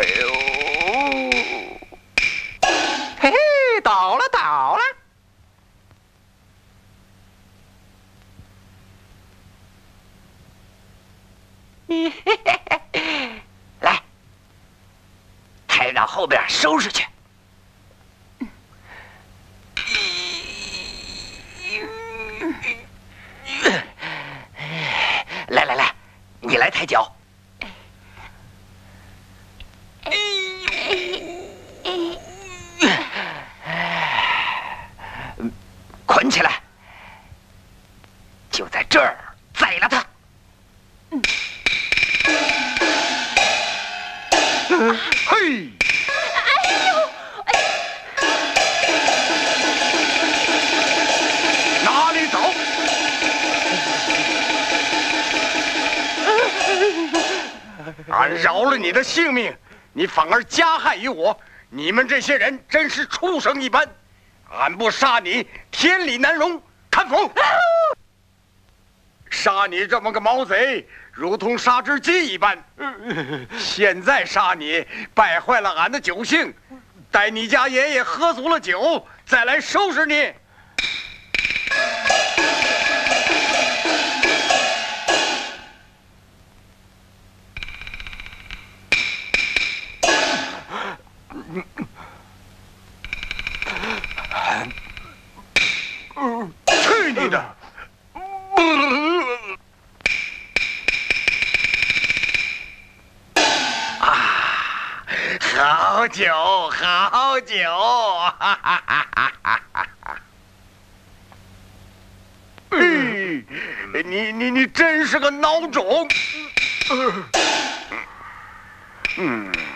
哎呦，嘿嘿，倒了。来，抬到后边收拾去。来，你来抬脚。捆起来，就在这儿宰了他。嘿！哪里走？俺饶了你的性命，你反而加害于我。你们这些人真是畜生一般！俺不杀你，天理难容。看否！杀你这么个毛贼，如同杀只鸡一般。现在杀你，败坏了俺的酒兴。待你家爷爷喝足了酒，再来收拾你。去你的！啊，好酒，好酒！你真是个孬种！